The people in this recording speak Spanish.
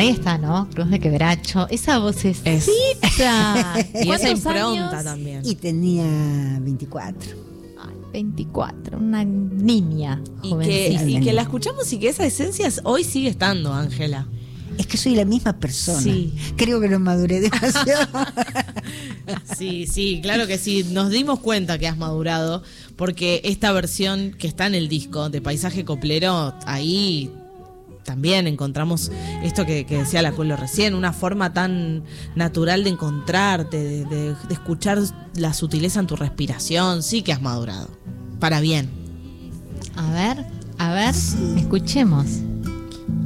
ahí está, ¿no? Cruz de Quebracho. Esa vocecita. Y esa ¿Cuántos impronta años? también. Y tenía 24. Ay, 24, una niña jovencita. Y que la escuchamos y que esa esencia hoy sigue estando, Ángela. Es que soy la misma persona. Sí. Creo que no maduré demasiado. Sí, claro que sí. Nos dimos cuenta que has madurado, porque esta versión que está en el disco de Paisaje Coplero, ahí también encontramos esto que decía la Colo recién, una forma tan natural de encontrarte, de escuchar la sutileza en tu respiración. Sí que has madurado. Para bien. A ver, escuchemos.